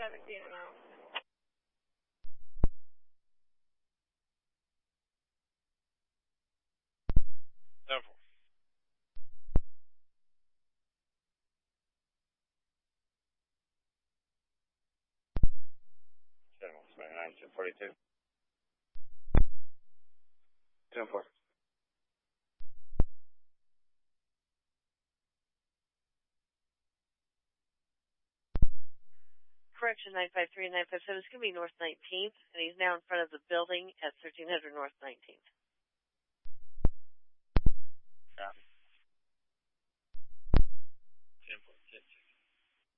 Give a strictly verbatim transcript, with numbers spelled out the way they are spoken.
haven't seen it now. seven four. seven one seven nine two forty-two. seven four. Correction nine five three and nine five seven. It's going to be North nineteenth, and he's now in front of the building at thirteen hundred North nineteenth. Copy.